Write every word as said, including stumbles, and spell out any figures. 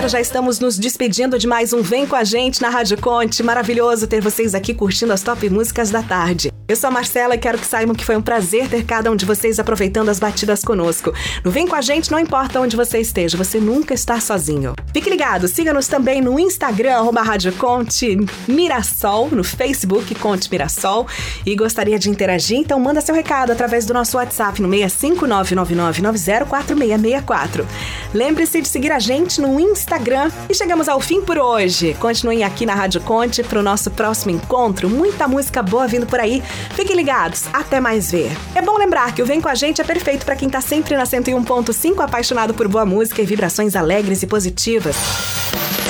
agora já estamos nos despedindo de mais um Vem Com a Gente na Rádio Conte. Maravilhoso ter vocês aqui curtindo as top músicas da tarde. Eu sou a Marcela e quero que saibam que foi um prazer ter cada um de vocês aproveitando as batidas conosco. No Vem Com a Gente, não importa onde você esteja, você nunca está sozinho. Fique ligado, siga-nos também no Instagram, arroba Rádio Conte Mirassol, no Facebook Conte Mirassol. E gostaria de interagir, então manda seu recado através do nosso WhatsApp no seis cinco nove nove nove nove zero quatro seis seis quatro. Lembre-se de seguir a gente no Instagram. E chegamos ao fim por hoje. Continuem aqui na Rádio Conte para o nosso próximo encontro. Muita música boa vindo por aí. Fiquem ligados, até mais ver. É bom lembrar que o Vem Com a Gente é perfeito para quem tá sempre na cento e um ponto cinco, apaixonado por boa música e vibrações alegres e positivas.